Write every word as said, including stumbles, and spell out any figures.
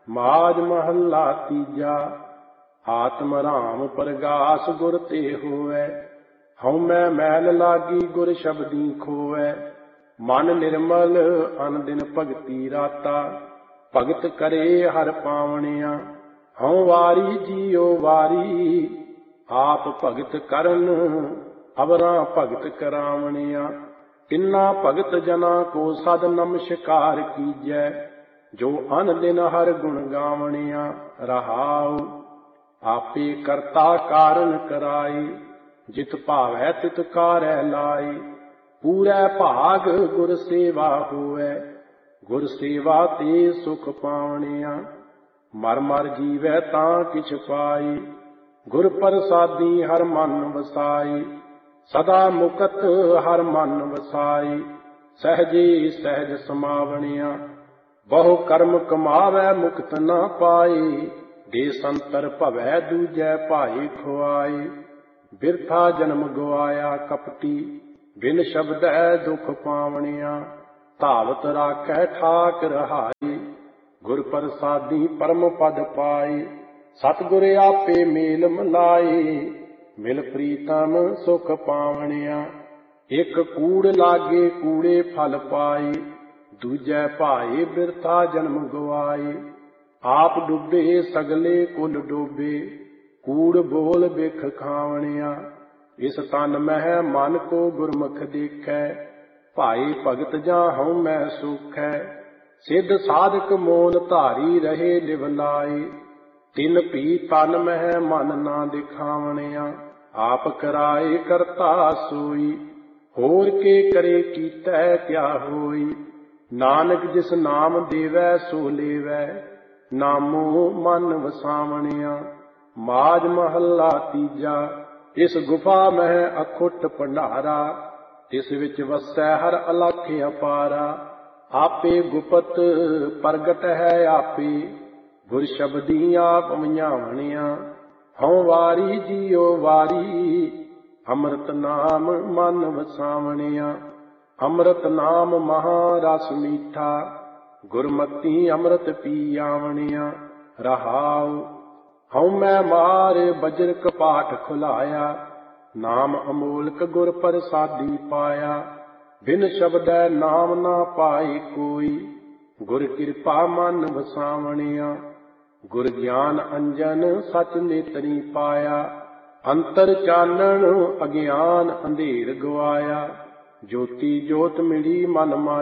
ਮਾਝ ਮਹੱਲਾ ਤੀਜਾ। ਆਤਮ ਰਾਮ ਪ੍ਰਗਾਸ ਗੁਰ ਤੇ ਹੋਵੈ, ਹਉਮੈ ਮੈਲ ਲਾਗੀ ਗੁਰ ਸ਼ਬਦੀ ਖੋਵੈ। ਮਨ ਨਿਰਮਲ ਅਨ ਦਿਨ ਭਗਤੀ ਰਾਤਾ, ਭਗਤ ਕਰੇ ਹਰ ਪਾਵਣਿਆ। ਹਉ ਵਾਰੀ ਜੀਉ ਵਾਰੀ, ਆਪ ਭਗਤ ਕਰਨ ਅਵਰਾਂ ਭਗਤ ਕਰਾਵਣਿਆ। ਤਿੰਨਾ ਭਗਤ ਜਨਾ ਕੋ ਸਦ ਨਮਸਕਾਰ ਕੀਜੈ, ਜੋ ਅਨ ਦਿਨ ਹਰ ਗੁਣ ਗਾਵਣਿਆ। ਰਹਾਉ ਆਪੇ ਕਰਤਾ ਕਾਰਨ ਕਰਾਈ, ਜਿਤ ਭਾਵੈ ਤਿਤ ਕਾਰੈ ਲਾਈ। ਪੂਰੈ ਭਾਗ ਗੁਰ ਸੇਵਾ ਹੋਵੈ, ਗੁਰ ਸੇਵਾ ਤੇ ਸੁਖ ਪਾਵਣਿਆ। ਮਰ ਮਰ ਜੀਵੈ ਤਾਂ ਕਿਛ ਪਾਈ, ਗੁਰ ਪ੍ਰਸਾਦੀ ਹਰ ਮਨ ਵਸਾਈ। ਸਦਾ ਮੁਕਤ ਹਰ ਮਨ ਵਸਾਈ, ਸਹਿਜੇ ਸਹਿਜ ਸਮਾਵਣਿਆ। ਬਹੁ ਕਰਮ ਕਮਾਵੈ ਮੁਕਤ ਨਾ ਪਾਈ, ਦੇ ਸੰਤਰ ਭਵੈ ਦੂਜੈ ਭਾਈ ਖੁਆਈ। ਬਿਰਥਾ ਜਨਮ ਗਵਾਇਆ ਕਪਟੀ, ਬਿਨ ਸ਼ਬਦੈ ਦੁਖ ਪਾਵਣਿਆ। ਧਾਵਤ ਰਾਖੈ ਠਾਕ ਰਹਾਈ, ਗੁਰ ਪ੍ਰਸਾਦੀ ਪਰਮ ਪਦ ਪਾਈ। ਸਤਿਗੁਰ ਆਪੇ ਮੇਲ ਮਲਾਈ, ਮਿਲ ਪ੍ਰੀਤਮ ਸੁਖ ਪਾਵਣਿਆ। ਇੱਕ ਕੂੜ ਲਾਗੇ ਕੂੜੇ ਫਲ ਪਾਈ, ਦੂਜੈ ਭਾਈ ਬਿਰਥਾ ਜਨਮ ਗਵਾਈ। ਆਪ ਡੁੱਬੇ ਸਗਲੇ ਕੁਲ ਡੋਬੇ, ਕੂੜ ਬੋਲ ਬਿਖ ਖਾਵਣਿਆ। ਇਸ ਤਨ ਮਹਿ ਮਨ ਕੋ ਗੁਰਮੁਖ ਦੇਖੈ, ਭਾਈ ਭਗਤ ਜਾਂ ਹਉਮੈ ਸੁਖੈ। ਸਿੱਧ ਸਾਧਕ ਮੋਨ ਧਾਰੀ ਰਹੇ ਲਿਵ ਲਾਈ, ਤਿਨ ਭੀ ਤਨ ਮਹਿ ਮਨ ਨਾ ਦਿਖਾਵਣਿਆ। ਆਪ ਕਰਾਏ ਕਰਤਾ ਸੋਈ, ਹੋਰ ਕੇ ਕਰੇ ਕੀਤੈ ਕਿਆ ਹੋਈ। ਨਾਨਕ ਜਿਸ ਨਾਮ ਦੇਵੈ ਸੋ ਲੇਵੈ, ਨਾਮੋ ਮਨ ਵਸਾਵਣਿਆ। ਮਾਝ ਮਹੱਲਾ ਤੀਜਾ। ਇਸ ਗੁਫਾ ਮਹਿ ਅਖੁੱਟ ਭੰਡਾਰਾ, ਤਿਸ ਵਿੱਚ ਵਸੈ ਹਰ ਅਲਖ ਅਪਾਰਾ। ਆਪੇ ਗੁਪਤ ਪ੍ਰਗਟ ਹੈ ਆਪੇ, ਗੁਰ ਸ਼ਬਦੀ ਆਪ ਮਝਾਵਣਿਆ। ਹਉ ਵਾਰੀ ਜੀਉ ਵਾਰੀ, ਅੰਮ੍ਰਿਤ ਨਾਮ ਮਨ ਵਸਾਵਣਿਆ। ਅੰਮ੍ਰਿਤ ਨਾਮ ਮਹਾ ਰਸ ਮੀਠਾ, ਗੁਰਮਤੀ ਅੰਮ੍ਰਿਤ ਪੀ ਆਵਣਿਆ। ਰਹਾਉ ਹਉਮੈ ਮਾਰ ਬਜਰ ਕਪਾਟ ਖੁਲਾਇਆ, ਨਾਮ ਅਮੋਲਕ ਗੁਰ ਪ੍ਰਸਾਦੀ ਪਾਇਆ। ਬਿਨ ਸ਼ਬਦੈ ਨਾਮ ਨਾ ਪਾਈ ਕੋਈ, ਗੁਰ ਕਿਰਪਾ ਮਨ ਵਸਾਵਣਿਆ। ਗੁਰ ਗਿਆਨ ਅੰਜਨ ਸਚ ਨੇਤਰੀ ਪਾਇਆ, ਅੰਤਰ ਚਾਨਣ ਅਗਿਆਨ ਅੰਧੇਰ ਗਵਾਇਆ। ਜੋਤੀ ਜੋਤ ਮਿਲੀ ਮਨ